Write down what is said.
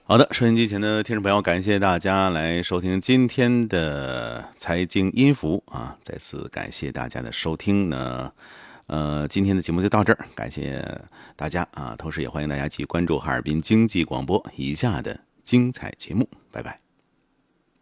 好的，收音机前的听众朋友，感谢大家来收听今天的财经音符啊！再次感谢大家的收听呢。今天的节目就到这儿，感谢大家啊！同时也欢迎大家继续关注哈尔滨经济广播以下的精彩节目，拜拜。